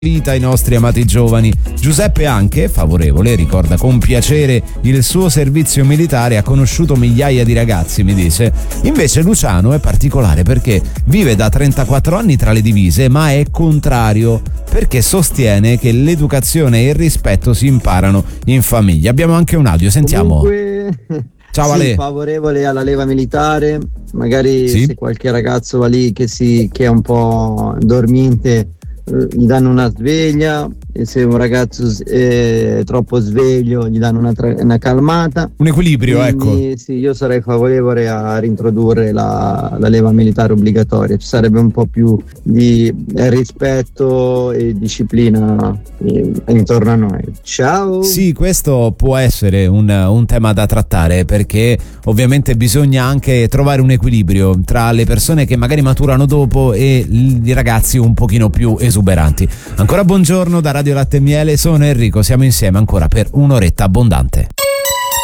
vita ai nostri amati giovani. Giuseppe anche, favorevole, ricorda con piacere il suo servizio militare, ha conosciuto migliaia di ragazzi, mi dice. Invece Luciano è particolare perché vive da 34 anni tra le divise, ma è contrario perché sostiene che l'educazione e il rispetto si imparano in famiglia. Abbiamo anche un audio, sentiamo. Comunque, ciao sì, Ale. favorevole alla leva militare, magari Sì. se qualche ragazzo va lì che è un po' dormiente, gli danno una sveglia, e se un ragazzo è troppo sveglio gli danno una calmata. Un equilibrio, Quindi, ecco. sì, io sarei favorevole a reintrodurre la leva militare obbligatoria, ci sarebbe un po' più di rispetto e disciplina intorno a noi. Ciao! Sì, questo può essere un tema da trattare, perché ovviamente bisogna anche trovare un equilibrio tra le persone che magari maturano dopo e i ragazzi un pochino più esuberanti. Ancora buongiorno da Radio Latte e Miele, sono Enrico, siamo insieme ancora per un'oretta abbondante.